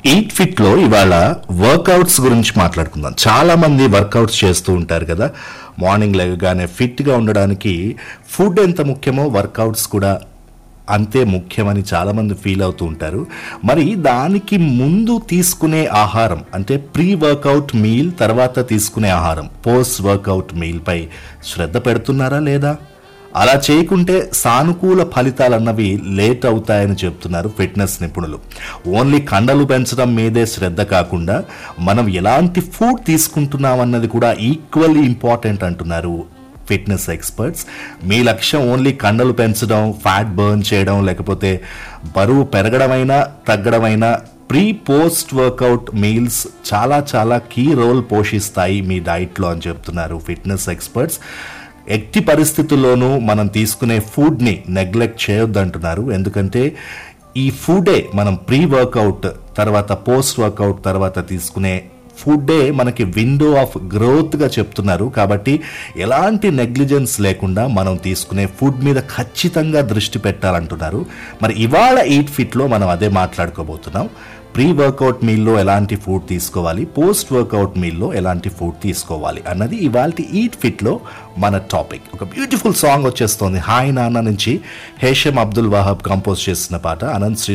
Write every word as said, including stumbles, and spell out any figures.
Eat fit లో ఇవాళ workouts గురించి మాట్లాడుకుందాం. చాలా మంది వర్కౌట్స్ చేస్తూ ఉంటారు కదా. మార్నింగ్ లేవగానే ఫిట్ గా ఉండడానికి ఫుడ్ ఎంత ముఖ్యమో వర్కౌట్స్ కూడా అంతే ముఖ్యమని చాలా మంది ఫీల్ అవుతూ ఉంటారు. మరి దానికి ముందు తీసుకునే ఆహారం అంటే ప్రీ వర్కౌట్ మీల్, తర్వాత తీసుకునే ఆహారం పోస్ట్ వర్కౌట్ మీల్ పై శ్రద్ధ పెడుతున్నారా లేదా? అలా చేయకుంటే సానుకూల ఫలితాలన్నవి లేట్ అవుతాయని చెప్తున్నారు ఫిట్నెస్ నిపుణులు. ఓన్లీ కండలు పెంచడం మీదే శ్రద్ధ కాకుండా మనం ఎలాంటి ఫుడ్ తీసుకుంటున్నామన్నది కూడా ఈక్వల్లీ ఇంపార్టెంట్ అంటున్నారు ఫిట్నెస్ ఎక్స్పర్ట్స్. మీ లక్ష్యం ఓన్లీ కండలు పెంచడం, ఫ్యాట్ బర్న్ చేయడం, లేకపోతే బరువు పెరగడమైనా తగ్గడమైనా ప్రీ పోస్ట్ వర్కౌట్ మీల్స్ చాలా చాలా కీ రోల్ పోషిస్తాయి మీ డైట్లో అని చెప్తున్నారు ఫిట్నెస్ ఎక్స్పర్ట్స్. ఎట్టి పరిస్థితుల్లోనూ మనం తీసుకునే ఫుడ్ని నెగ్లెక్ట్ చేయొద్దంటున్నారు. ఎందుకంటే ఈ ఫుడే మనం ప్రీ వర్కౌట్ తర్వాత పోస్ట్ వర్కౌట్ తర్వాత తీసుకునే ఫుడ్డే మనకి విండో ఆఫ్ గ్రోత్గా చెప్తున్నారు. కాబట్టి ఎలాంటి నెగ్లిజెన్స్ లేకుండా మనం తీసుకునే ఫుడ్ మీద ఖచ్చితంగా దృష్టి పెట్టాలంటున్నారు. మరి ఇవాళ ఈట్ ఫిట్లో మనం అదే మాట్లాడుకోబోతున్నాం. ప్రీ వర్కౌట్ మీల్లో ఎలాంటి ఫుడ్ తీసుకోవాలి, పోస్ట్ వర్కౌట్ మీల్లో ఎలాంటి ఫుడ్ తీసుకోవాలి అన్నది ఇవాళ ఈట్ ఫిట్లో మన టాపిక్. ఒక బ్యూటిఫుల్ సాంగ్ వచ్చేస్తోంది హాయ్ నాన్న నుంచి. హేషమ్ అబ్దుల్ వహాబ్ కంపోజ్ చేసిన పాట. అనంత్ శ్రీ